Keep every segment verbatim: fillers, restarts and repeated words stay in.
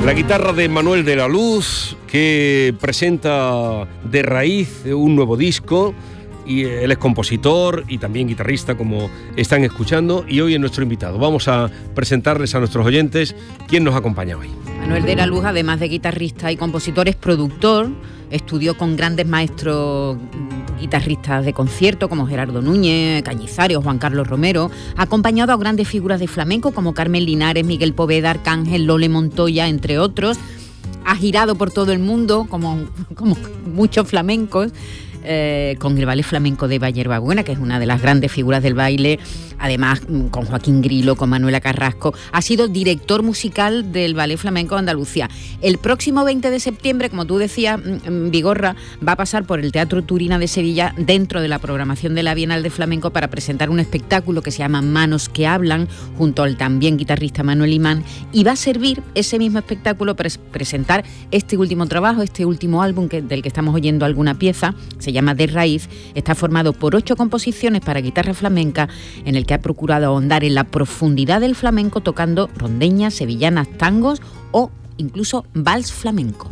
La guitarra de Manuel de la Luz, que presenta De Raíz un nuevo disco, y él es compositor y también guitarrista, como están escuchando, y hoy es nuestro invitado. Vamos a presentarles a nuestros oyentes quién nos acompaña hoy. Manuel de la Luz, además de guitarrista y compositor, es productor. Estudió con grandes maestros guitarristas de concierto como Gerardo Núñez, Cañizares o Juan Carlos Romero. Ha acompañado a grandes figuras de flamenco como Carmen Linares, Miguel Poveda, Arcángel, Lole Montoya, entre otros. Ha girado por todo el mundo, como, como muchos flamencos, eh, con el Ballet Flamenco de Vallerbabuena, que es una de las grandes figuras del baile. Además, con Joaquín Grilo, con Manuela Carrasco. Ha sido director musical del Ballet Flamenco de Andalucía. El próximo veinte de septiembre, como tú decías, Vigorra, va a pasar por el Teatro Turina de Sevilla dentro de la programación de la Bienal de Flamenco para presentar un espectáculo que se llama Manos que Hablan, junto al también guitarrista Manuel Imán, y va a servir ese mismo espectáculo para presentar este último trabajo, este último álbum que, del que estamos oyendo alguna pieza. Se llama De Raíz. Está formado por ocho composiciones para guitarra flamenca, en el que ha procurado ahondar en la profundidad del flamenco tocando rondeñas, sevillanas, tangos o incluso vals flamenco.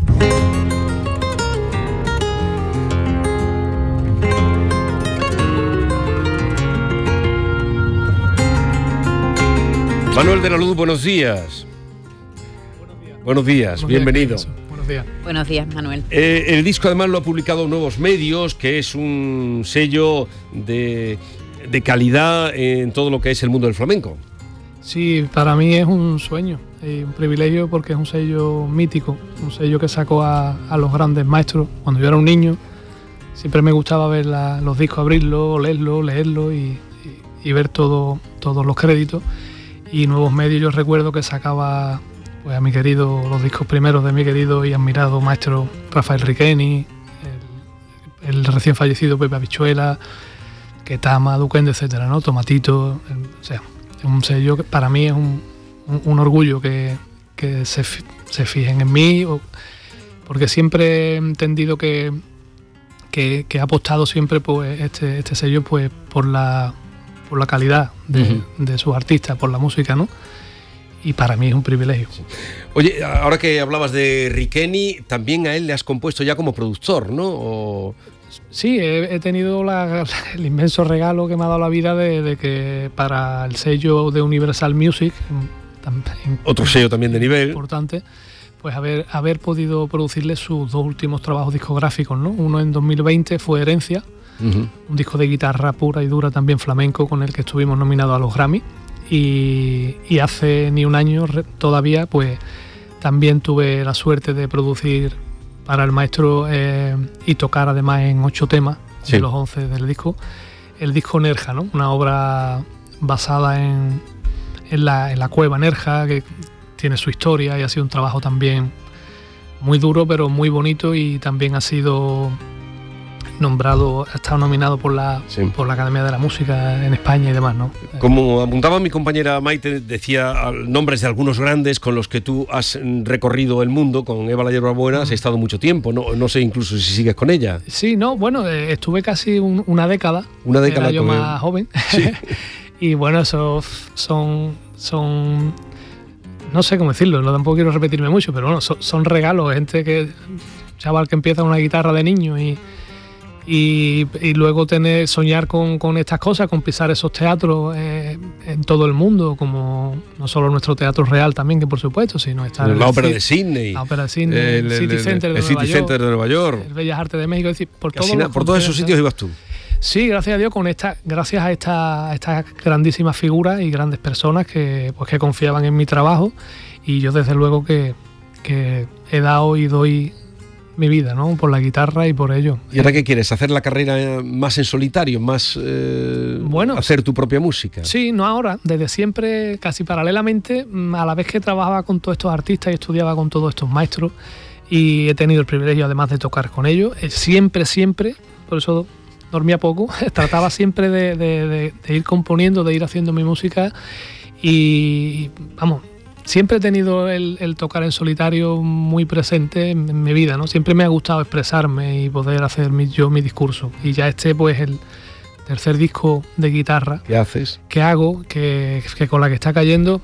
Manuel de la Luz, buenos días. Buenos días. Buenos días, Buenos bienvenido. Días, buenos días. Buenos días, Manuel. Eh, el disco además lo ha publicado Nuevos Medios, que es un sello de, de calidad en todo lo que es el mundo del flamenco. Sí, para mí es un sueño, es un privilegio porque es un sello mítico, un sello que sacó a, a los grandes maestros. Cuando yo era un niño siempre me gustaba ver la, los discos, abrirlos, leerlos, leerlos y, y, y ver todo, todos los créditos. Y Nuevos Medios, yo recuerdo que sacaba pues, a mi querido, los discos primeros de mi querido y admirado maestro Rafael Riqueni, el, el recién fallecido Pepe Habichuela, Ketama, Duquende, etcétera, ¿no? Tomatito, el, o sea, un sello que para mí es un, un, un orgullo que, que se, se fijen en mí, porque siempre he entendido que, que, que he apostado siempre pues, este, este sello pues, por, la, por la calidad de, uh-huh. de sus artistas, por la música, ¿no? Y para mí es un privilegio. Sí. Oye, ahora que hablabas de Riqueni, también a él le has compuesto ya como productor, ¿no? O... Sí, he, he tenido la, el inmenso regalo que me ha dado la vida de, de que para el sello de Universal Music, también, otro sello también de nivel importante, pues haber, haber podido producirle sus dos últimos trabajos discográficos, ¿no? Uno en dos mil veinte fue Herencia, uh-huh. un disco de guitarra pura y dura, también flamenco, con el que estuvimos nominados a los Grammy, y, y hace ni un año todavía, pues también tuve la suerte de producir para el maestro eh, y tocar además en ocho temas, sí, de los once del disco, el disco Nerja, ¿no? Una obra basada en, en, la, en la cueva Nerja, que tiene su historia y ha sido un trabajo también muy duro, pero muy bonito, y también ha sido nombrado, ha estado nominado por la, sí. por la Academia de la Música en España y demás, ¿no? Como apuntaba mi compañera Maite, decía nombres de algunos grandes con los que tú has recorrido el mundo. Con Eva La Yerbabuena has estado mucho tiempo, no, no sé incluso si sigues con ella. Sí, no, bueno, eh, estuve casi un, una década, una década era yo con más él. joven, sí. Y bueno, esos son, son, no sé cómo decirlo, no tampoco quiero repetirme mucho, pero bueno, son, son regalos, gente que, chaval que empieza una guitarra de niño y Y, y luego tener soñar con, con estas cosas, con pisar esos teatros eh, en todo el mundo, como no solo nuestro Teatro Real también, que por supuesto, sino estar la en ópera el, de Sydney, la ópera de Sydney, el, el City Center de, el Nueva, City York, Center de Nueva York, el Bellas Artes de México, es decir, por, todos los por todos esos sitios ibas tú. Sí, gracias a Dios, con esta, gracias a esta, a estas grandísimas figuras y grandes personas que, pues, que confiaban en mi trabajo, y yo desde luego que, que he dado y doy mi vida, ¿no? Por la guitarra y por ello. ¿Y ahora qué quieres? ¿Hacer la carrera más en solitario? ¿Más eh, bueno, hacer tu propia música? Sí, no ahora. Desde siempre, casi paralelamente, a la vez que trabajaba con todos estos artistas y estudiaba con todos estos maestros, y he tenido el privilegio además de tocar con ellos, siempre, siempre, por eso dormía poco, trataba siempre de, de, de, de ir componiendo, de ir haciendo mi música, y vamos, siempre he tenido el, el tocar en solitario muy presente en, en mi vida, ¿no? Siempre me ha gustado expresarme y poder hacer mi, yo mi discurso. Y ya este, pues, el tercer disco de guitarra ¿Qué haces? que hago, que, que con la que está cayendo,